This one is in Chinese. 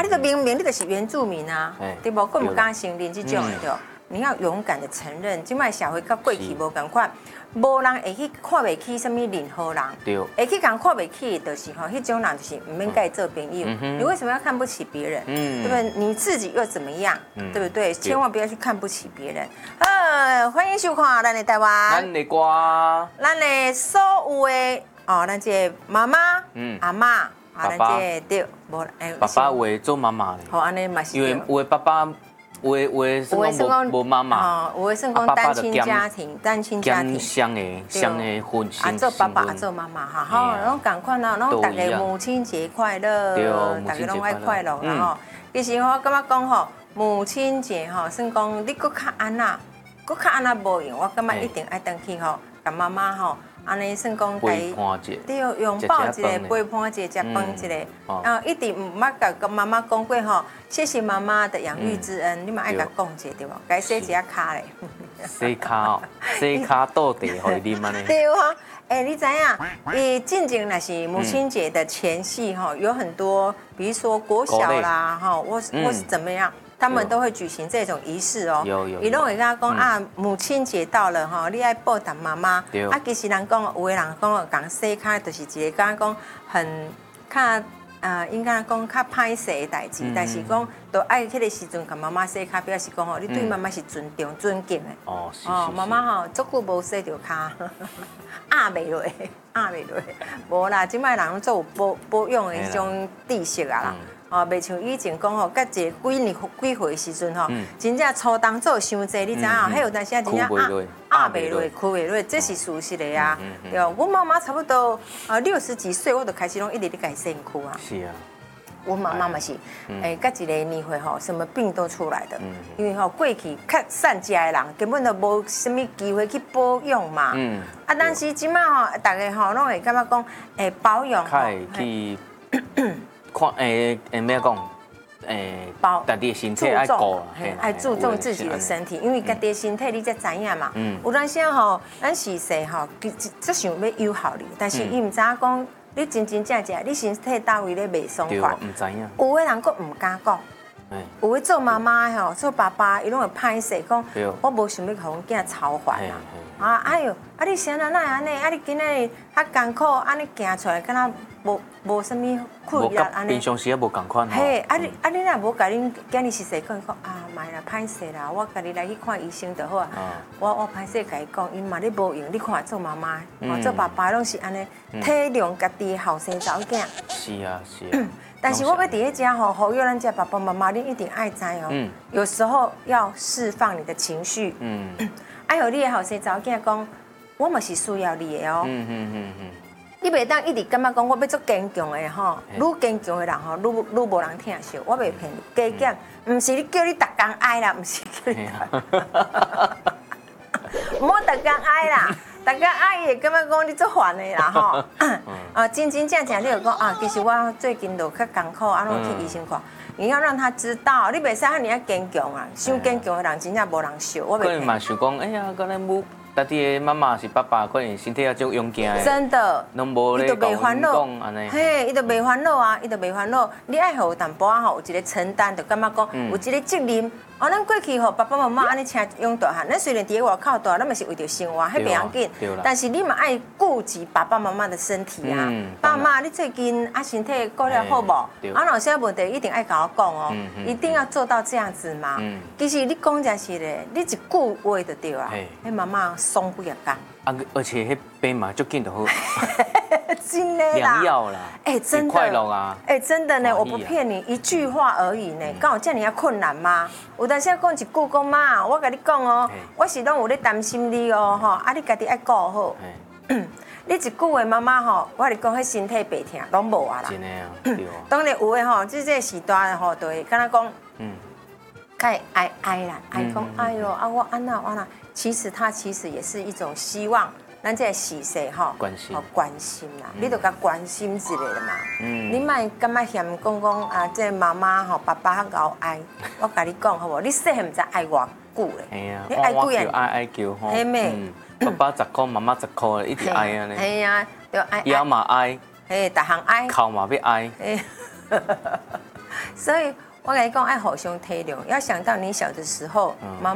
你都明明你就是原住民啊，对不？更唔敢承认这种的对。你要勇敢的承认，今麦社会甲过去无共款，无人会去看袂起什么任何人，会去讲看袂起，就是吼，迄种人就是唔免跟做朋友。你为什么要看不起别人？对不对？你自己又怎么样？对不对？千万不要去看不起别人。欢迎收看咱的台湾， 咱的歌， 咱的所有的哦，咱这妈妈、阿嬷啊，咱这对，无爸爸为做妈妈的， 好，安尼嘛是因为有的爸爸。有的算讲无妈妈， 有的算讲单亲家庭， 双的婚姻， 啊做爸爸啊做妈妈哈，好，拢共款啊，拢大家母亲节快乐，大家拢爱快乐啦吼。其实我感觉讲吼，母亲节吼，算讲你搁较安那无用，我感觉一定爱登去吼，甲妈妈吼。安尼算讲陪伴者， 对，拥抱一个，陪伴者，食饭一个，一定唔捌甲妈妈讲过吼，谢谢妈妈的养育之恩，你嘛爱甲讲者对无？该洗一下骹咧， 洗骹哦，洗骹倒地，互伊啉安尼。 对啊，你知影？近前那是母亲节的前夕吼，有很多，比如说国小啦，哈，或是怎么样。他们都会举行这种仪式哦。 有。 伊拢会甲讲啊，母亲节到了吼，你爱报答妈妈。啊，其实人讲，有的人讲洗骹，就是一个讲很较应该讲较歹势的代志，但是讲都爱迄个时阵甲妈妈洗骹，表示讲吼，你对妈妈是尊重、尊敬的。 哦，是。 妈妈吼，足久无洗着骹，压袂落，无啦，即摆人拢做有保养的迄种知识啊啦。袂像以前讲吼，甲一个几岁的时阵吼，真正初当做伤济，你知影？迄有当时真正压袂落，哭袂落，这是事实的啊。对，我妈妈差不多60几岁，我就开始拢一直咧改身躯啊。 是啊。 我妈妈嘛是，甲一个年岁吼，什么病都出来的。因为吼过去较善食的人，根本就无什么机会去保养嘛。但是即摆吼，大家吼拢会感觉讲，保养吼。 去看咩讲？家己的身体爱顾， 爱注重自己的身体，因为家己的身体你才知影嘛。有当时吼，咱是说吼，只想要友好你，但是伊唔知影讲，你真正，你身体倒位咧袂爽快。 唔知影。 有的人佫唔敢讲，有的做妈妈吼，做爸爸，伊拢会歹势讲，我无想要互阮囝操烦啦。哎呦，你谁哪安尼？你今日较艰苦，安尼行出来，敢若无什么困难安尼。 平常时也无共款。 嘿，你若无甲恁今日是谁讲买啦，歹势啦，我家己来去看医生就好啊。我歹势甲伊讲，因嘛你无用，你看做妈妈，做爸爸拢是安尼，体谅家己的后生查某囝。 是啊。 但是我要伫咧遮吼，呼吁咱遮爸爸妈妈，你一定爱知哦。有时候要释放你的情绪。爱互你的后生查某囝讲，我嘛是需要你的哦。你袂当一直感觉讲我要做坚强的吼，愈坚强的人吼，愈无人疼惜。我袂骗你，加减，唔是你叫你逐工爱啦，唔是叫你。唔好逐工爱啦，逐工爱伊会感觉讲你做烦的啦吼。真正，你就讲其实我最近就较艰苦，安怎去医生看。你要让他知道，你袂使遐尼啊坚强啊，伤坚强的人真正无人惜。我袂骗。可能嘛想讲，哎呀，可能母家己的妈妈是爸爸，可能身体也足勇健的。 真的。 拢无咧讲安尼。 嘿，伊就袂烦恼啊，伊就袂烦恼。你爱互淡薄仔吼，有一个承担，就感觉讲有一个责任。咱过去吼，爸爸妈妈安尼请养大汉，咱虽然伫咧外口大，咱嘛是为着生活，迄袂要紧。但是你嘛爱顾及爸爸妈妈的身体啊。爸妈，你最近身体顾了好无？有啥问题一定爱甲我讲哦，一定要做到这样子嘛。其实你讲真是咧，你一句话就对啊。迄妈妈爽几啊工。 而且迄病嘛足紧就好。 真的啦， 良药啦， 真的， 快乐啊， 真的呢，我不骗你，一句话而已呢，敢有这么困难吗？有当时讲一句讲妈，我跟你讲哦，我是拢有咧担心你哦，吼，你家己爱顾好。你一句话妈妈吼，我跟你讲，迄身体白疼拢无啊啦。 真的啊，对啊。 当然有诶吼，这个时段吼，就会敢若讲，该爱啦，爱讲哎哟啊，我安那，其实它也是一种希望。咱这是谁吼？关心啦，你都甲关心一下了嘛。你莫感觉嫌讲这妈妈吼、爸爸较熬爱。我甲你讲好无？你细汉毋知爱偌久咧？ 你爱几啊？爱叫吼。嘿妹，爸爸10块，妈妈10块，一直爱安尼。 嘿呀，就爱。 腰嘛爱。 嘿，逐项爱。 哭嘛要爱。 所以我跟你讲，爱互相体谅。要想到你小的时候，妈